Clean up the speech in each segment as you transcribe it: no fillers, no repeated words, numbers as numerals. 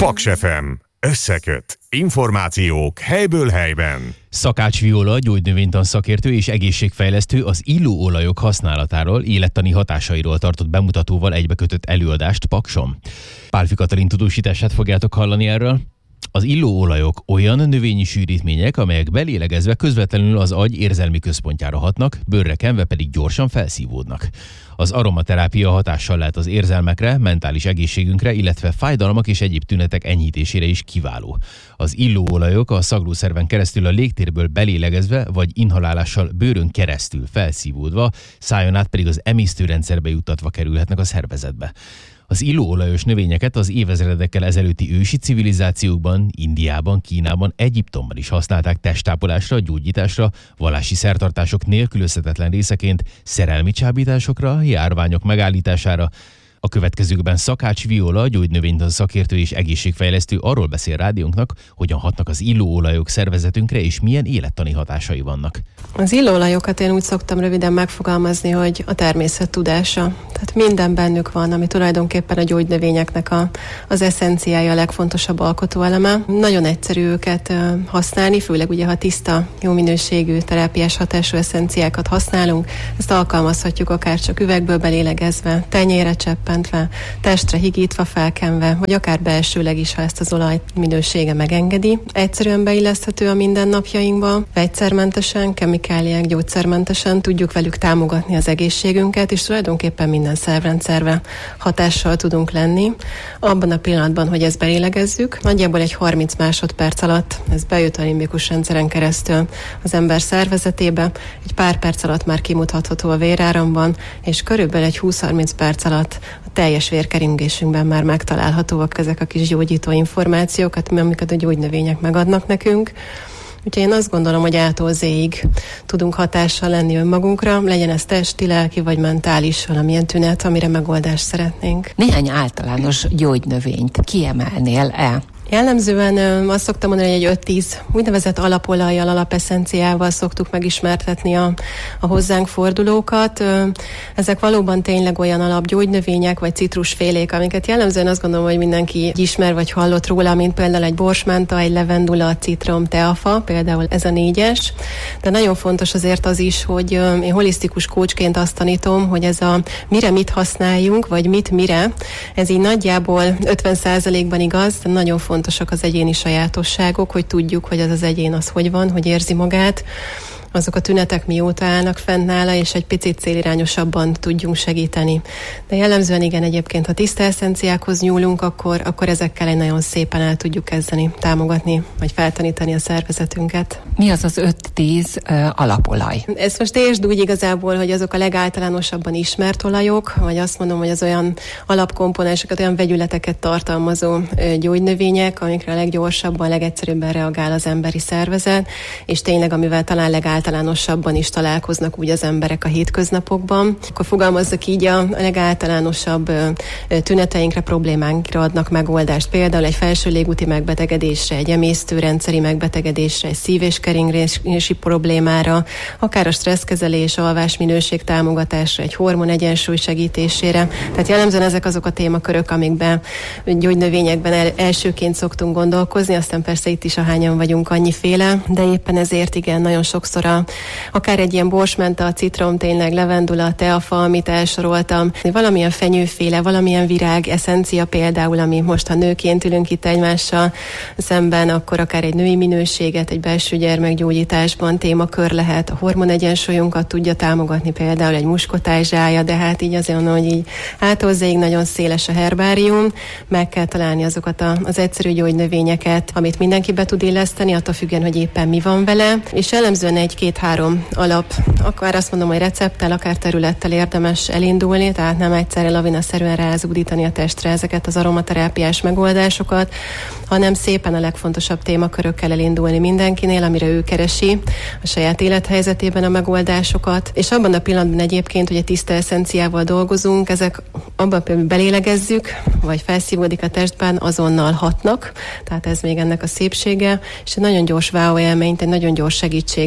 Paks FM. Összeköt. Információk helyből helyben. Szakács Viola, gyógynövénytan szakértő és egészségfejlesztő az illóolajok használatáról, élettani hatásairól tartott bemutatóval egybekötött előadást Pakson. Pálffy Katalin tudósítását fogjátok hallani erről. Az illóolajok olyan növényi sűrítmények, amelyek belélegezve közvetlenül az agy érzelmi központjára hatnak, bőrre kenve pedig gyorsan felszívódnak. Az aromaterápia hatással lehet az érzelmekre, mentális egészségünkre, illetve fájdalmak és egyéb tünetek enyhítésére is kiváló. Az illóolajok a szaglószerven keresztül a légtérből belélegezve vagy inhalálással bőrön keresztül felszívódva, szájon át pedig az emésztőrendszerbe juttatva kerülhetnek a szervezetbe. Az illóolajos növényeket az évezredekkel ezelőtti ősi civilizációkban, Indiában, Kínában, Egyiptomban is használták testápolásra, gyógyításra, vallási szertartások nélkülözhetetlen részeként, szerelmi csábításokra, járványok megállítására. A következőkben Szakács Viola, gyógynövénytan szakértő és egészségfejlesztő arról beszél rádiónknak, hogyan hatnak az illóolajok szervezetünkre és milyen élettani hatásai vannak. Az illóolajokat én úgy szoktam röviden megfogalmazni, hogy a természet tudása. Tehát minden bennük van, ami tulajdonképpen a gyógynövényeknek az eszenciája, a legfontosabb alkotóeleme. Nagyon egyszerű őket használni, főleg ugye, ha tiszta, jó minőségű, terápiás hatású eszenciákat használunk. Ezt alkalmazhatjuk akár csak üvegből belélegezve, tenyérre cseppentve, testre higítva, felkenve, vagy akár belsőleg is, ha ezt az olaj minősége megengedi. Egyszerűen beilleszthető a mindennapjainkba, vegyszermentesen, kemikáliák, gyógyszermentesen tudjuk velük támogatni az egészségünket, és tulajdonképpen minden szervrendszerre hatással tudunk lenni. Abban a pillanatban, hogy ezt belélegezzük, nagyjából egy 30 másodperc alatt ez bejut a limbikus rendszeren keresztül az ember szervezetébe, egy pár perc alatt már kimutatható a véráramban, és körülbelül egy 20-30 perc alatt a teljes vérkeringésünkben már megtalálhatóak ezek a kis gyógyító információk, amiket a gyógynövények megadnak nekünk. Úgyhogy én azt gondolom, hogy A-tól Z-ig tudunk hatással lenni önmagunkra, legyen ez testi, lelki vagy mentális valamilyen tünet, amire megoldást szeretnénk. Néhány általános gyógynövényt kiemelnél-e? Jellemzően azt szoktam mondani, hogy egy 5-10 úgynevezett alapolajjal, alapeszenciával szoktuk megismertetni a hozzánk fordulókat. Ezek valóban tényleg olyan alapgyógynövények, vagy citrusfélék, amiket jellemzően azt gondolom, hogy mindenki ismer, vagy hallott róla, mint például egy borsmenta, egy levendula, citrom, teafa, például ez a 4-es. De nagyon fontos azért az is, hogy én holisztikus coachként azt tanítom, hogy ez a mire mit használjunk, vagy mit mire, ez így nagyjából 50%-ban igaz, de nagyon fontosak az egyéni sajátosságok, hogy tudjuk, hogy az egyén az hogy van, hogy érzi magát, azok a tünetek mióta állnak fenn nála, és egy picit célirányosabban tudjunk segíteni. De jellemzően igen, egyébként, ha tiszta eszenciákhoz nyúlunk, akkor ezekkel egy nagyon szépen el tudjuk kezdeni támogatni, vagy feltanítani a szervezetünket. Mi az az 5-10 alapolaj? Ezt most értsd úgy igazából, hogy azok a legáltalánosabban ismert olajok, vagy azt mondom, hogy az olyan alapkomponenseket, olyan vegyületeket tartalmazó gyógynövények, amikre a leggyorsabban, legegyszerűbben reagál az emberi szervezet, és tényleg amivel talán legáltalánosabban is találkoznak úgy az emberek a hétköznapokban. Akkor fogalmazzak így, a legáltalánosabb tüneteinkre, problémánkra adnak megoldást. Például egy felső légúti megbetegedésre, egy emésztőrendszeri megbetegedésre, egy szív- és keringési problémára, akár a stresszkezelés, alvásminőség támogatásra, egy hormon egyensúly segítésére. Tehát jellemzően ezek azok a témakörök, amikben gyógynövényekben elsőként szoktunk gondolkozni, aztán persze itt is ahányan vagyunk annyiféle, de éppen ezért igen, nagyon sokszor akár egy ilyen borsmenta, citrom, tényleg levendula, teafa, amit elsoroltam, valamilyen fenyőféle, valamilyen virág, eszencia például, ami most ha nőként ülünk itt egymással szemben, akkor akár egy női minőséget, egy belső gyermekgyógyításban témakör lehet, a hormonegyensúlyunkat tudja támogatni, például egy muskotázsája, de hát így azért mondom, hogy így A-tól Z-ig nagyon széles a herbárium, meg kell találni azokat az egyszerű gyógynövényeket, amit mindenki be tud illeszteni, attól függően, hogy éppen mi van vele, és jellemzően 1-2-3 alap, akár azt mondom, hogy recepttel, akár területtel érdemes elindulni, tehát nem egyszerre lavinaszerűen rázúdítani a testre ezeket az aromaterápiás megoldásokat, hanem szépen a legfontosabb témakörökkel elindulni mindenkinél, amire ő keresi a saját élethelyzetében a megoldásokat. És abban a pillanatban egyébként, hogy egy tiszta eszenciával dolgozunk, ezek abban például belélegezzük, vagy felszívódik a testben, azonnal hatnak, tehát ez még ennek a szépsége, és egy nagyon gyors wow élményt, egy nagyon gyors segítséget tud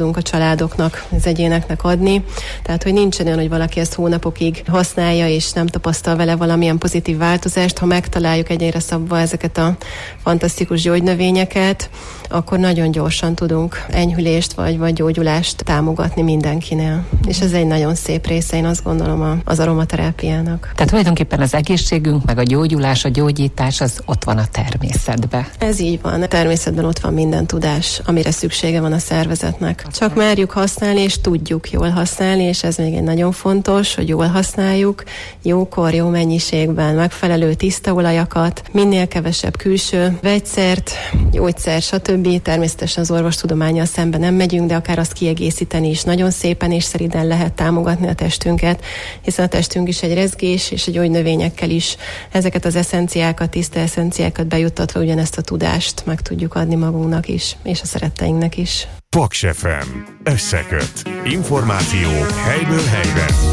tudunk a családoknak, az egyéneknek adni. Tehát, hogy nincsen olyan, hogy valaki ezt hónapokig használja, és nem tapasztal vele valamilyen pozitív változást. Ha megtaláljuk egyre szabva ezeket a fantasztikus gyógynövényeket, akkor nagyon gyorsan tudunk enyhülést vagy gyógyulást támogatni mindenkinél. És ez egy nagyon szép része, én azt gondolom, az aromaterápiának. Tehát tulajdonképpen az egészségünk, meg a gyógyulás, a gyógyítás az ott van a természetben. Ez így van. A természetben ott van minden tudás, amire szüksége van a szervezetnek. Csak merjük használni, és tudjuk jól használni, és ez még egy nagyon fontos, hogy jól használjuk, jókor, jó mennyiségben, megfelelő tiszta olajakat, minél kevesebb külső vegyszert, gyógyszer, stb. Természetesen az orvostudománnyal szemben nem megyünk, de akár azt kiegészíteni is nagyon szépen és szeriden lehet támogatni a testünket, hiszen a testünk is egy rezgés, és a gyógynövényekkel is ezeket az eszenciákat, tiszta eszenciákat bejuttatva ugyanezt a tudást meg tudjuk adni magunknak is, és a szeretteinknek is. Paks FM. Összeköt. Információk helyből helyben.